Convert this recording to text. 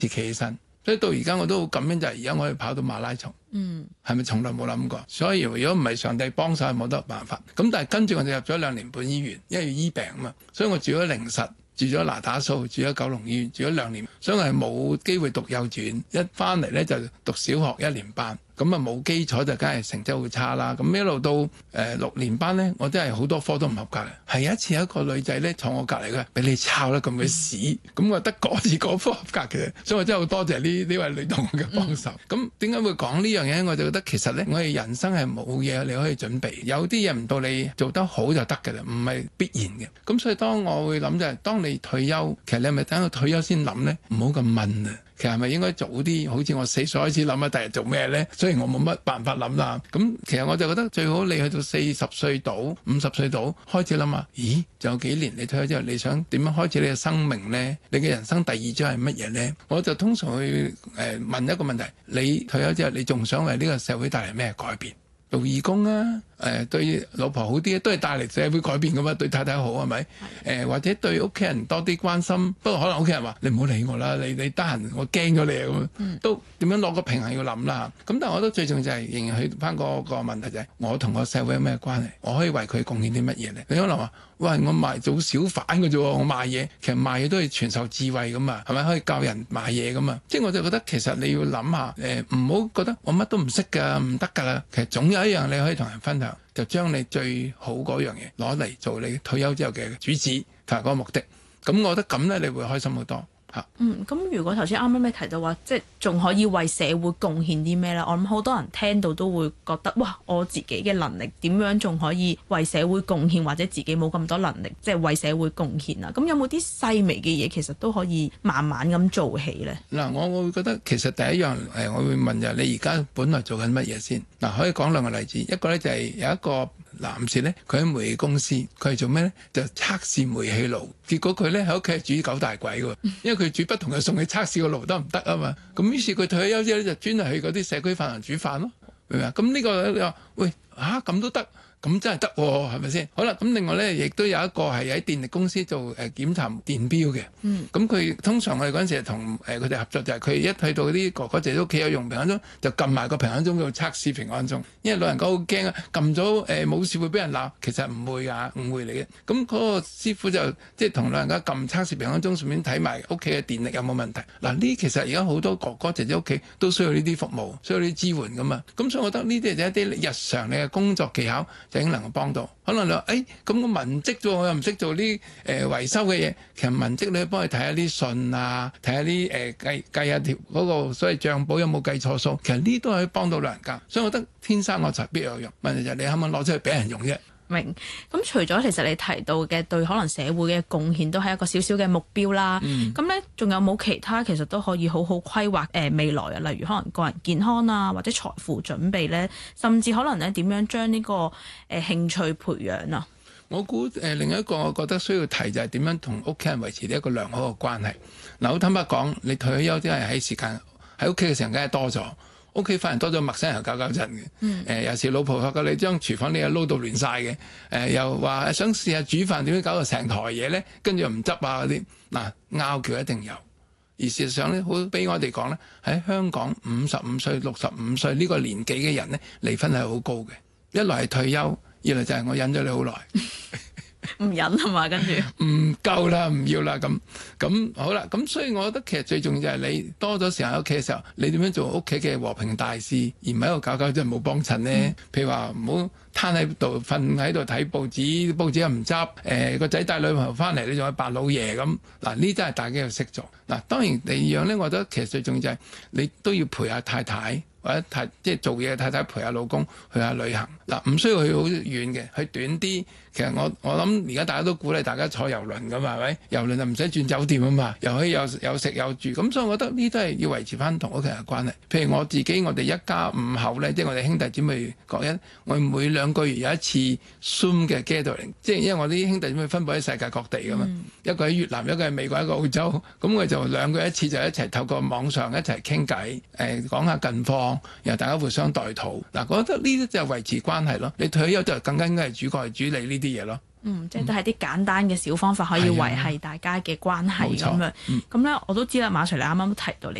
企起身。所以到而家我都好感恩，就係而家我可以跑到馬拉松，係咪從來冇諗過？所以如果唔係上帝幫手，係冇得辦法。咁但係跟住我哋入咗2年半醫院，因為要醫病啊嘛，所以我住咗靈實，住咗那打素，住咗九龍醫院，住咗2年，所以我係冇機會讀幼稚園，一翻嚟咧就讀小學1年班。咁啊冇基礎就梗係成績好差啦。咁一路到6年班咧，我真係好多科都唔合格嘅。係有一次有一個女仔咧坐我隔離嘅，俾你抄啦咁嘅屎，咁我得嗰次嗰科合格嘅，所以我真係好多謝呢位女同學嘅幫手。咁點解會講呢樣嘢？我就覺得其實咧，我哋人生係冇嘢你可以準備，有啲嘢唔到你做得好就得嘅啦，唔係必然嘅。咁所以當我會諗就係，當你退休，其實你係咪等到退休先諗咧？唔好咁問啊！其實係咪應該早啲？好似我4歲開始諗啊，第日做咩咧？雖然我冇乜辦法諗啦。咁其實我就覺得最好你去到40歲到50歲到開始諗下，咦？仲有幾年你退休之後，你想點樣開始你嘅生命咧？你嘅人生第2章係乜嘢咧？我就通常去問一個問題：你退休之後，你仲想為呢個社會帶嚟咩改變？做義工啊，對老婆好啲，都係帶嚟社會改變噶嘛，對太太好係咪？或者對屋企人多啲關心，不過可能屋企人話你唔好理我啦，你得閒我驚咗你啊咁，都點樣攞個平衡要諗啦。咁但係我覺得最重要就係仍然去翻個問題就係，我同個社會有咩關係？我可以為佢貢獻啲乜嘢咧？你可能話，喂，我做小販嘅啫喎，我賣嘢，其實賣嘢都係傳授智慧噶嘛，係咪可以教人賣嘢噶嘛？即係我就覺得其實你要諗下，唔好覺得我乜都唔識㗎，唔得㗎啦。其實總有一樣你可以同人分享，就將你最好嗰樣嘢攞嚟做你退休之後嘅主旨同埋嗰個目的。咁我覺得咁咧，你會開心好多。 咁如果頭先啱啱你提到話，即係仲可以為社會貢獻啲咩咧？我諗好多人聽到都會覺得，哇！我自己嘅能力點樣仲可以為社會貢獻，或者自己冇咁多能力，即係為社會貢獻啊？咁有冇啲細微嘅嘢，其實都可以慢慢咁做起咧？ 嗱，我會覺得其實第一樣我會問就係你而家本來做緊乜嘢先？嗱，可以講2個例子，一個咧就係有一個男士咧，佢喺煤氣公司，佢係做咩咧？就測試煤氣爐，結果佢咧喺屋企煮9大簋喎，因為佢煮不同嘅餸去測試個爐得唔得啊嘛。咁於是佢退休之後咧就專係去嗰啲社區飯堂煮飯咯，明唔明啊？咁呢個你話喂咁都得？咁真係得喎，係咪先？好啦，咁另外咧，亦都有一個係喺電力公司做檢查電錶嘅。咁佢通常我哋嗰陣時同佢哋合作，就係佢一去到啲哥哥姐姐屋企有用平安鐘，就撳埋個平安鐘度測試平安鐘。因為老人家好驚啊，撳咗冇事會俾人鬧，其實唔會㗎，誤會嚟嘅。咁嗰個師傅就即係同老人家撳測試平安鐘，順便睇埋屋企嘅電力有冇問題。嗱，呢其實而家好多哥哥姐姐屋企都需要呢啲服務，需要呢啲支援㗎嘛。咁所以我覺得呢啲就係一啲日常你嘅工作技巧。就已經能夠幫到，可能你話咁我文職啫，我又唔識做啲維修嘅嘢。其實文職你可以幫佢睇下啲信啊，睇下啲計下條嗰個所謂帳簿有冇計錯數。其實呢都可以幫到老人家，所以我覺得天生我材必有用。問題就係你肯唔肯攞出去俾人用啫。 明。咁除咗其實你提到嘅對可能社會嘅貢獻都係一個小小嘅目標啦，咁咧仲有冇其他其實都可以好好規劃未來啊？例如可能個人健康啊，或者財富準備咧，甚至可能咧點樣將呢個興趣培養啊？ 我估另一個我覺得需要提就係點樣同屋企人維持呢一個良好嘅關係。嗱，好坦白講，你退休真係喺時間喺屋企嘅時間梗係多咗。屋企反而多咗陌生人搞震嘅，有時老婆發覺你將廚房啲嘢撈到亂晒嘅，又話想試下煮飯點樣搞到成台嘢咧，跟住又唔執啊嗰啲，嗱，拗撬一定有。而事實上咧，好俾我哋講咧，喺香港55歲、65歲呢個年紀嘅人咧，離婚係好高嘅。一來係退休，二來就係我忍咗你好耐。 唔忍係嘛？跟住唔夠啦，唔要啦咁好啦。咁所以我覺得其實最重要就係你多咗時間喺屋企嘅時候，你點樣做屋企嘅和平大使，而唔喺度搞真係冇幫襯呢？譬如話唔好攤喺度瞓喺度睇報紙，報紙又唔執，個仔帶女朋友翻嚟，你仲係扮老爺咁。嗱，呢真係大家要識做。嗱，當然第二樣咧，我覺得其實最重要就係你都要陪下太太。或者即係做嘢嘅太太陪下老公去下旅行。嗱，唔需要去好遠嘅，去短啲。其實我諗而家大家都鼓勵大家坐郵輪㗎嘛，係咪？郵輪就唔使轉酒店啊嘛，又可以有食有住。咁所以我覺得呢都係要維持翻同屋企人嘅關係。譬如我自己，我哋一家5口咧，即係我哋兄弟姊妹各一，我每2個月有一次 Zoom 嘅 gathering，即係因為我啲兄弟姊妹分佈喺世界各地㗎嘛，一個喺越南，一個喺美國，一個澳洲，咁我就2個月一次就一齊透過網上一齊傾偈，講下近況。然後大家互相代禱，嗱，我覺得呢啲就係維持關係咯。你退休就更加應該係主角去處理呢啲嘢咯。 即係都係啲簡單嘅小方法可以維係大家嘅關係咁樣。咁咧，我都知啦，馬 Sir 你啱啱都提到你